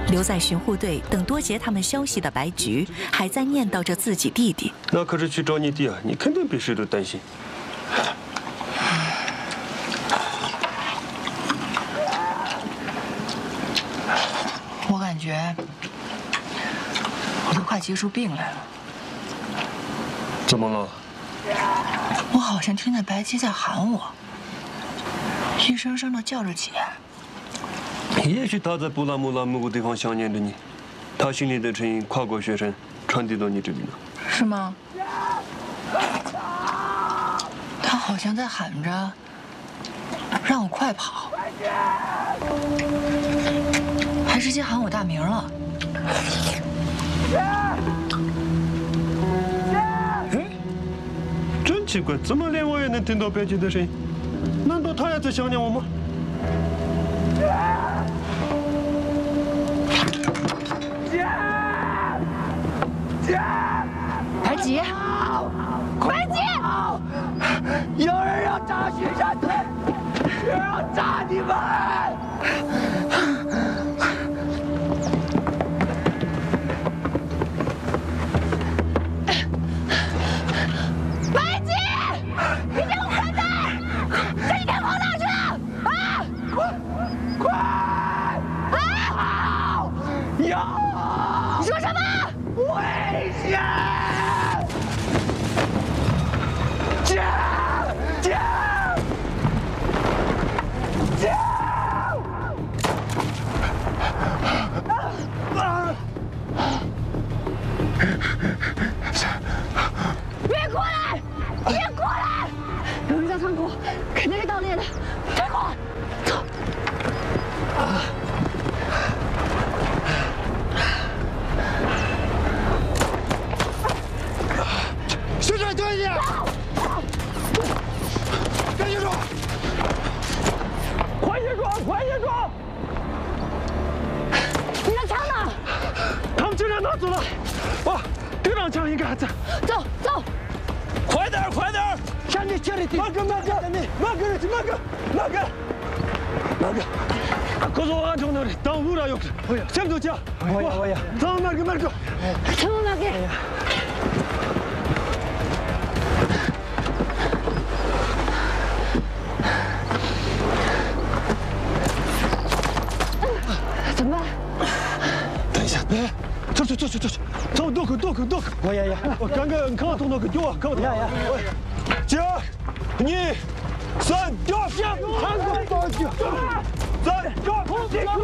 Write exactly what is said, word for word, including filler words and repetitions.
留在巡护队等多杰他们消息的白菊，还在念叨着自己弟弟。 那可是去找你弟啊，你肯定比谁都担心。 我感觉我都快结出病来了。 怎么了？ 我好像听见白姬在喊我，一声声的叫着姐。 也许他在布拉姆拉某个地方想念着你，他心里的声音跨过雪山，传递到你这里了。 是吗？他好像在喊着让我快跑，还直接喊我大名了。 哎，真奇怪，怎么连我也能听到白姬的声音？难道他也在想念我吗？ 白姬， 白姬，有人要炸雪山队，有人要炸你们！白姬，你给我混蛋！这你该跑哪去了？啊！快，快！啊！有！你说什么？危险！姐，姐，姐！别过来！别过来！有人在仓库，肯定是盗猎的。别过来！走。 学长，等一下！赶紧说！ 快些说！快些说！你的枪呢？ 他们竟然拿走了！哇，队长枪应该还在。 走走！ 快点，快点！ 上你车里去！ 慢个，慢个，慢个，慢个，慢个，慢个！可是我安全那里，当乌拉有事。先走家。 我呀，我呀。 走，慢个，慢个。 什么马给？怎么办？ 等一下，哎，走走走走走，走，多口多口多口。 我呀呀， 我刚刚看到那个有啊，看到。 呀呀， 一、二、三，掉下，三个，三个，三个，